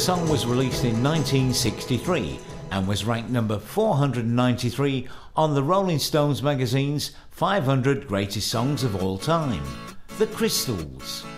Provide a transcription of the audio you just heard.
song was released in 1963 and was ranked number 493 on the Rolling Stones magazine's 500 Greatest Songs of All Time. The Crystals.